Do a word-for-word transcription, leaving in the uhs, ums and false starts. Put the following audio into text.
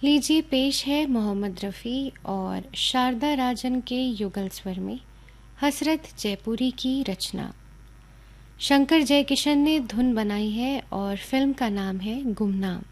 लीजिए पेश है मोहम्मद रफ़ी और शारदा राजन के युगल स्वर में हसरत जयपुरी की रचना। शंकर जयकिशन ने धुन बनाई है और फिल्म का नाम है गुमनाम।